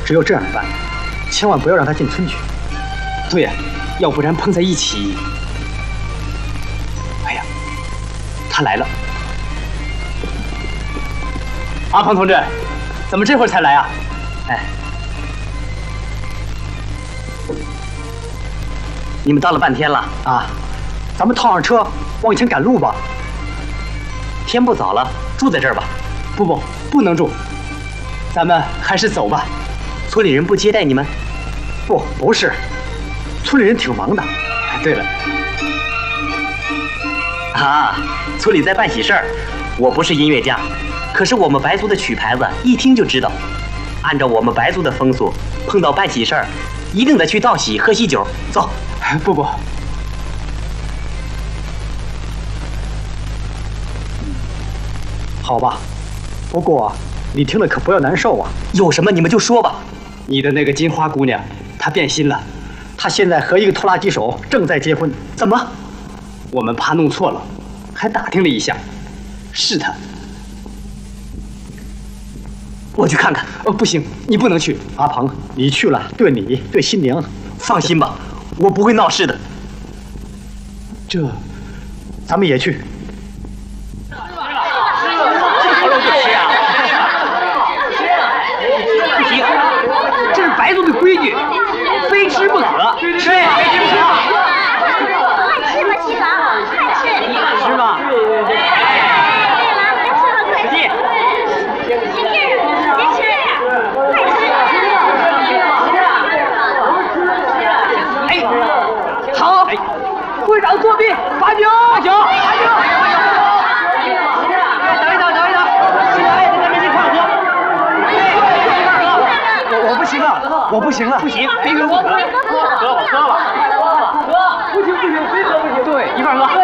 只有这样办，千万不要让他进村去。 对呀，要不然碰在一起。哎呀，他来了！阿鹏同志，怎么这会儿才来啊？哎，你们到了半天了啊？咱们套上车往前赶路吧。 天不早了，住在这儿吧。不能住，咱们还是走吧。村里人不接待你们？ 不是，村里人挺忙的。 对了，啊，村里在办喜事儿。我不是音乐家，可是我们白族的曲牌子一听就知道。按照我们白族的风俗，碰到办喜事儿，一定得去道喜喝喜酒。走。不， 好吧。不过你听了可不要难受啊。 有什么你们就说吧。你的那个金花姑娘，她变心了。 她现在和一个拖拉机手正在结婚。 怎么？我们怕弄错了，还打听了一下，是他。我去看看。不行，你不能去。 阿鹏，你去了，对你对新娘。 放心吧，我不会闹事的。 这，咱们也去。 这烤肉就吃啊！不行，这是白族的规矩，非吃不可。对，非吃不可。 快吃吧，七郎，快吃。 吃吧。 快进。 好，会长作弊，罚酒。等一等，新来的咱们一块喝。 我不行了， 不行，非喝不可。喝吧，不行，非喝不行。对，一块喝。